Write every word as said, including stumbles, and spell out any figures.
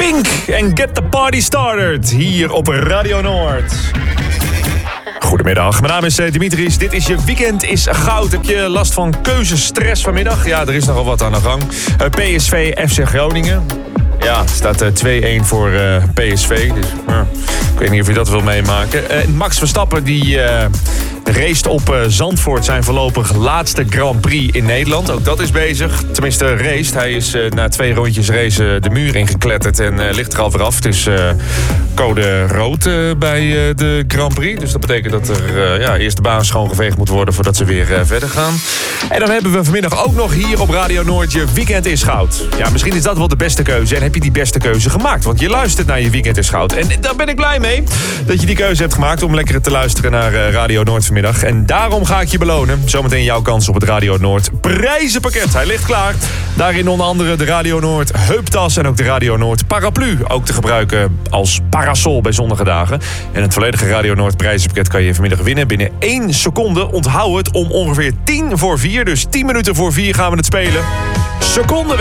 Pink en Get the Party Started hier op Radio Noord. Goedemiddag, mijn naam is Dimitris. Dit is je Weekend is Goud. Heb je last van keuzestress vanmiddag? Ja, er is nogal wat aan de gang. Uh, P S V F C Groningen. Ja, het staat uh, twee-een voor uh, P S V. Dus, uh, ik weet niet of je dat wil meemaken. Uh, Max Verstappen die uh, race op uh, Zandvoort zijn voorlopig laatste Grand Prix in Nederland. Ook dat is bezig. Tenminste, race. Hij is uh, na twee rondjes race uh, de muur ingekletterd en uh, ligt er al weer af. Het is uh, code rood uh, bij uh, de Grand Prix. Dus dat betekent dat er uh, ja, eerst de baan schoongeveegd moet worden voordat ze weer uh, verder gaan. En dan hebben we vanmiddag ook nog hier op Radio Noord je Weekend is Goud. Ja, misschien is dat wel de beste keuze. En heb je die beste keuze gemaakt? Want je luistert naar je Weekend is Goud. En daar ben ik blij mee dat je die keuze hebt gemaakt om lekker te luisteren naar uh, Radio Noord vanmiddag. En daarom ga ik je belonen. Zometeen jouw kans op het Radio Noord prijzenpakket. Hij ligt klaar. Daarin onder andere de Radio Noord heuptas en ook de Radio Noord paraplu. Ook te gebruiken als parasol bij zonnige dagen. En het volledige Radio Noord prijzenpakket kan je vanmiddag winnen binnen één seconde. Onthoud het om ongeveer tien voor vier. Dus tien minuten voor vier gaan we het spelen. Seconde